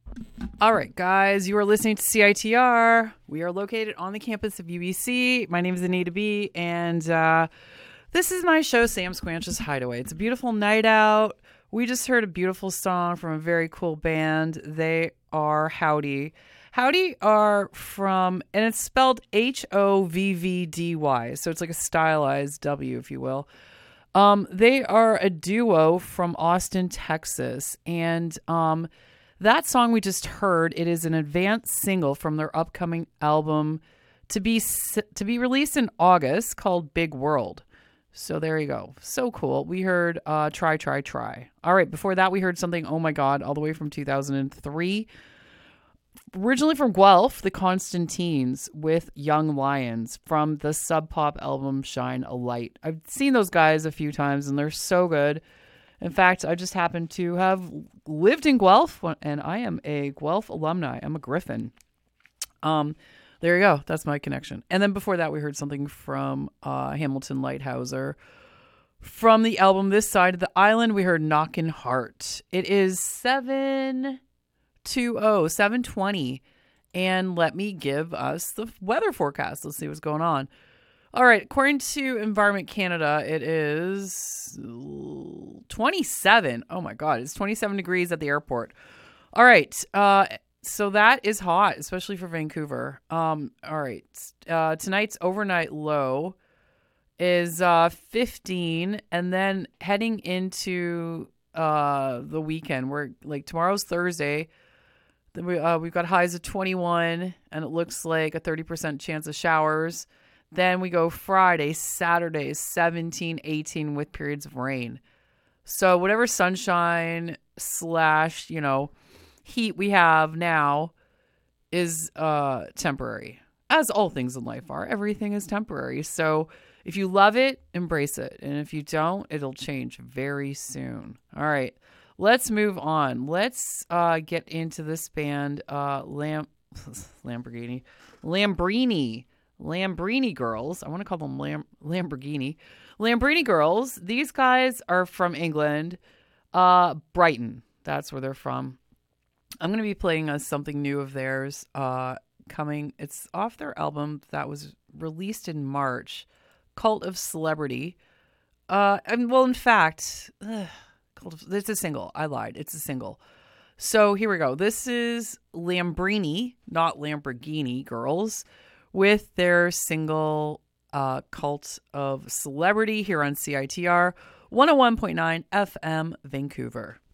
All right, guys, you are listening to CITR. We are located on the campus of UBC. My name is Anita B, and this is my show, Sam Squanch's Hideaway. It's a beautiful night out. We just heard a beautiful song from a very cool band. They are Howdy. Howdy are from, and it's spelled Hovvdy, so it's like a stylized W, if you will. They are a duo from Austin, Texas, and that song we just heard, it is an advanced single from their upcoming album to be released in August called Big World. So there you go. So cool. We heard Try, Try, Try. All right, before that we heard something, oh my God, all the way from 2003. Originally from Guelph, the Constantines with Young Lions from the Sub Pop album Shine a Light. I've seen those guys a few times and they're so good. In fact, I just happen to have lived in Guelph, and I am a Guelph alumni. I'm a Griffin. There you go. That's my connection. And then before that, we heard something from Hamilton Lighthouser. From the album This Side of the Island, we heard Knockin' Heart. It is 7:20, and let me give us the weather forecast. Let's see what's going on. All right, according to Environment Canada, it is 27. Oh my God, it's 27 degrees at the airport. All right, so that is hot, especially for Vancouver. All right, tonight's overnight low is 15, and then heading into the weekend, we're like tomorrow's Thursday. Then we've got highs of 21, and it looks like a 30% chance of showers. Then we go Friday, Saturday, 17, 18 with periods of rain. So whatever sunshine / heat we have now is temporary. As all things in life are, everything is temporary. So if you love it, embrace it. And if you don't, it'll change very soon. All right, let's move on. Let's get into this band, Lambrini Girls. I want to call them Lamborghini. Lambrini Girls. These guys are from England. Brighton. That's where they're from. I'm going to be playing us something new of theirs coming. It's off their album that was released in March, Cult of Celebrity. In fact, it's a single. I lied. It's a single. So here we go. This is Lambrini, not Lamborghini Girls, with their single Cult of Celebrity here on CITR 101.9 FM Vancouver.